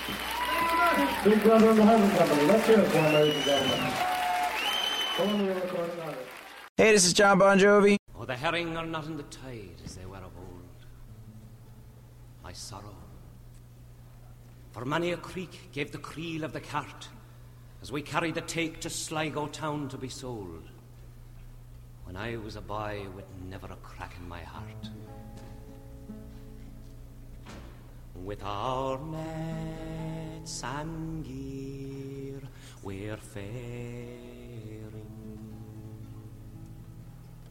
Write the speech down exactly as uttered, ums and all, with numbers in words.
Big Brother and the Housing Company. Let's hear it for them, ladies and gentlemen. Only a recording artist. Hey, this is John Bon Jovi. Oh, the herring are not in the tide as they were of old. My sorrow. For many a creek gave the creel of the cart as we carried the take to Sligo town to be sold. When I was a boy with never a crack in my heart. With our nets and gear, we're fair